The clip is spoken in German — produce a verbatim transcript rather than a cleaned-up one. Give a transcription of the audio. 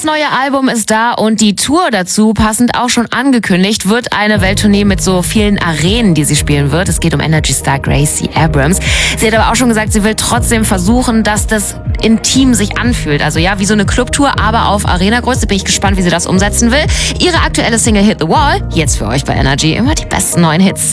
Das neue Album ist da und die Tour dazu, passend auch schon angekündigt, wird eine Welttournee mit so vielen Arenen, die sie spielen wird. Es geht um Energy-Star Gracie Abrams. Sie hat aber auch schon gesagt, sie will trotzdem versuchen, dass das intim sich anfühlt. Also ja, wie so eine Clubtour, aber auf Arena-Größe. Bin ich gespannt, wie sie das umsetzen will. Ihre aktuelle Single Hit the Wall, jetzt für euch bei Energy immer die besten neuen Hits.